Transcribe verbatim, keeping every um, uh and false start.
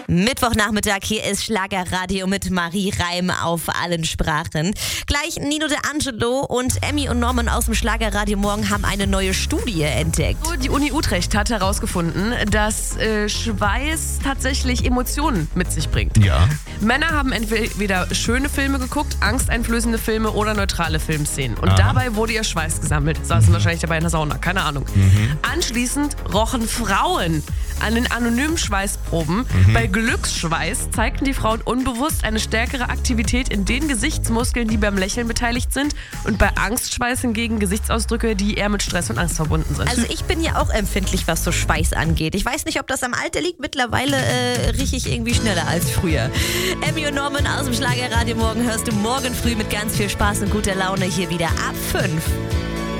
Mittwochnachmittag, hier ist Schlagerradio mit Marie Reim auf allen Sprachen. Gleich Nino De Angelo und Emmy und Norman aus dem Schlagerradio Morgen haben eine neue Studie entdeckt. Die Uni Utrecht hat herausgefunden, dass äh, Schweiß tatsächlich Emotionen mit sich bringt. Ja. Männer haben entweder schöne Filme geguckt, angsteinflößende Filme oder neutrale Filmszenen. Und Aha. dabei wurde ihr Schweiß gesammelt. Saßen mhm. wahrscheinlich dabei in der Sauna, keine Ahnung. Mhm. Anschließend rochen Frauen an den anonymen Schweißproben. Mhm. Bei Glücksschweiß zeigten die Frauen unbewusst eine stärkere Aktivität in den Gesichtsmuskeln, die beim Lächeln beteiligt sind. Und bei Angstschweiß hingegen Gesichtsausdrücke, die eher mit Stress und Angst verbunden sind. Also ich bin ja auch empfindlich, was so Schweiß angeht. Ich weiß nicht, ob das am Alter liegt. Mittlerweile äh, rieche ich irgendwie schneller als früher. Emmy und Norman aus dem Schlagerradio Morgen hörst du morgen früh mit ganz viel Spaß und guter Laune hier wieder ab fünf.